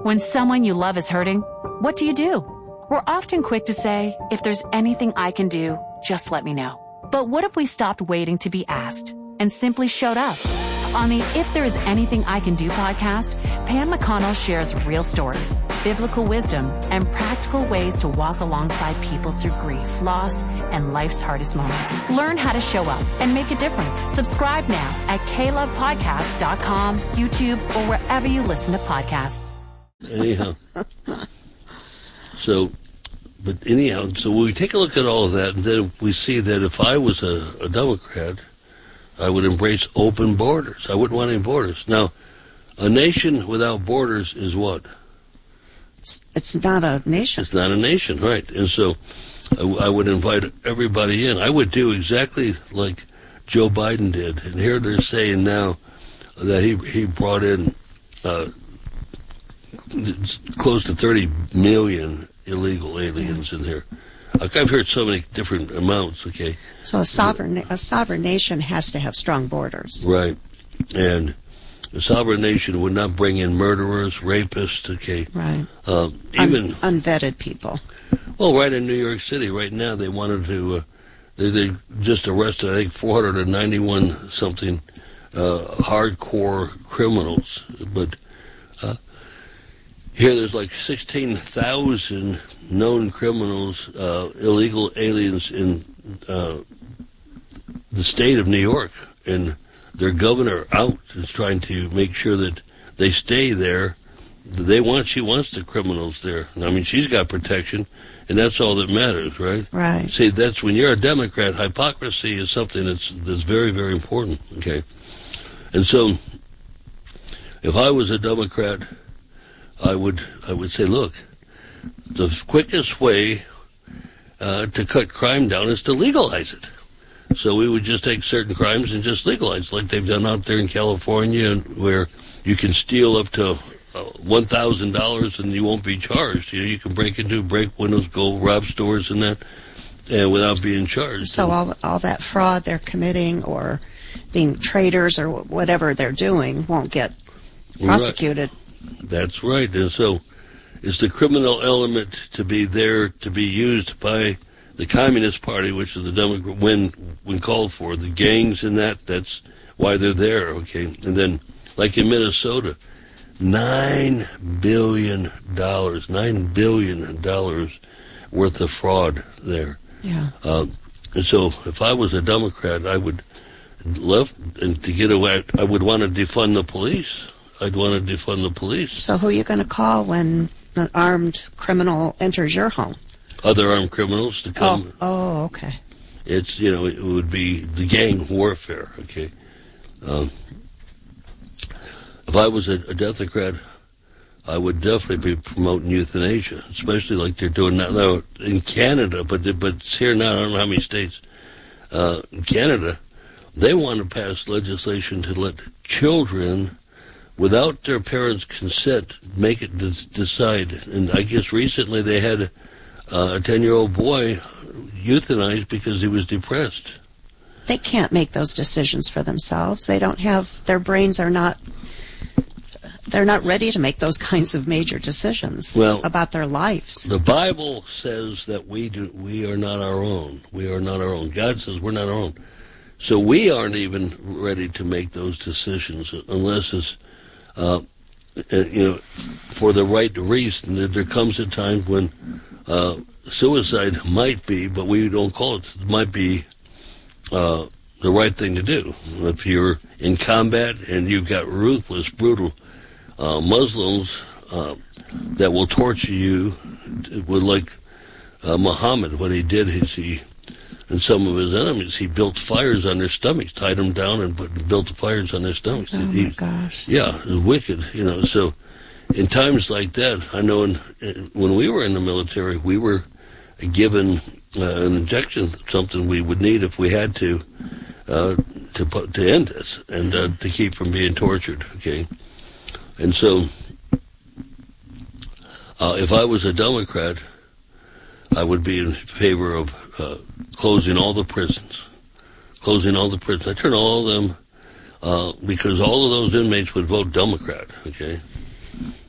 When someone you love is hurting, what do? We're often quick to say, if there's anything I can do, just let me know. But what if we stopped waiting to be asked and simply showed up? On the If There Is Anything I Can Do podcast, Pam McConnell shares real stories, biblical wisdom, and practical ways to walk alongside people through grief, loss, and life's hardest moments. Learn how to show up and make a difference. Subscribe now at KLovePodcasts.com, YouTube, or wherever you listen to podcasts. Anyhow. So when we take a look at all of that, and then we see that if I was a Democrat, I would embrace open borders. I wouldn't want any borders. Now, a nation without borders is what? It's not a nation. It's not a nation, right. And so I would invite everybody in. I would do exactly like Joe Biden did. And here they're saying now that he brought in close to 30 million illegal aliens in here. I've heard so many different amounts, okay? So a sovereign nation has to have strong borders. Right. And a sovereign nation would not bring in murderers, rapists, okay? Right. Even unvetted people. Well, right in New York City right now, they wanted to, they just arrested, I think, 491 something hardcore criminals. But here there's like 16,000 known criminals, illegal aliens in the state of New York, and their governor out is trying to make sure that they stay there. She wants the criminals there. I mean, she's got protection, and that's all that matters, right? Right. See, that's when you're a Democrat, hypocrisy is something that's very, very important, okay? And so, if I was a Democrat, I would say, look, the quickest way to cut crime down is to legalize it. So we would just take certain crimes and just legalize, like they've done out there in California, where you can steal up to $1,000 and you won't be charged. You know, you can break windows, go rob stores and that, and without being charged. So all that fraud they're committing or being traitors or whatever they're doing won't get prosecuted. Right. That's right. And so is the criminal element to be there to be used by the Communist Party, which is the Democrat, when called for, the gangs and that's why they're there, okay? And then, like in Minnesota, $9 billion worth of fraud there. Yeah. And so if I was a Democrat, I would want to defund the police. I'd want to defund the police. So who are you going to call when an armed criminal enters your home? Other armed criminals to come. Oh, okay. It's, it would be the gang warfare, okay? If I was a Democrat, I would definitely be promoting euthanasia, especially like they're doing now in Canada, but it's here now, I don't know how many states. In Canada, they want to pass legislation to let children, without their parents' consent, make it decide. And I guess recently they had a 10-year-old boy euthanized because he was depressed. They can't make those decisions for themselves. They don't have, their brains are not, they're not ready to make those kinds of major decisions about their lives. The Bible says that we are not our own. We are not our own. God says we're not our own. So we aren't even ready to make those decisions unless it's, for the right reason. There comes a time when suicide might be, but we don't call it, might be the right thing to do. If you're in combat and you've got ruthless, brutal Muslims that will torture you, like Muhammad, what he did is and some of his enemies, he built fires on their stomachs, tied them down and built fires on their stomachs. Oh, my gosh. Yeah, it was wicked, so in times like that, I know when we were in the military, we were given an injection, something we would need if we had to end this and to keep from being tortured, okay? And so, if I was a Democrat, I would be in favor of closing all the prisons. I turn all of them, because all of those inmates would vote Democrat, okay?